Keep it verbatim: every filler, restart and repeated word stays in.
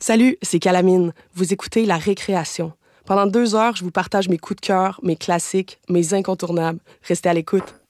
Salut, c'est Calamine. Vous écoutez La Récréation. Pendant deux heures, je vous partage mes coups de cœur, mes classiques, mes incontournables. Restez à l'écoute.